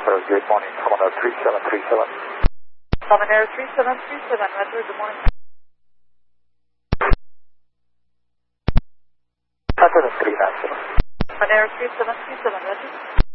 Good morning, Commodore 3737. Commodore 3737, Roger, good morning. 7397. Commodore 3737, Roger.